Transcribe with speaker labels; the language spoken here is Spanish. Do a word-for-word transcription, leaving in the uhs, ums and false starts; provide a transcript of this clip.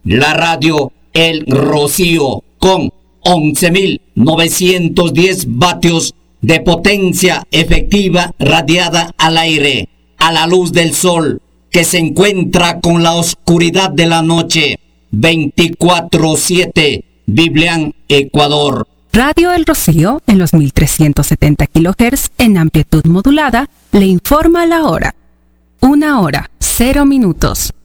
Speaker 1: la radio El Rocío, con once mil novecientos diez vatios de potencia efectiva radiada al aire, a la luz del sol, que se encuentra con la oscuridad de la noche, veinticuatro siete, Biblián, Ecuador.
Speaker 2: Radio El Rocío, en los mil trescientos setenta kilohertz en amplitud modulada, le informa la hora. Una hora, cero minutos.